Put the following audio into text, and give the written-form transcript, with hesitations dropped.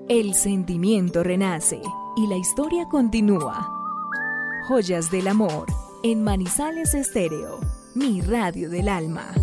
El sentimiento renace y la historia continúa. Joyas del amor en Manizales Estéreo, mi radio del alma.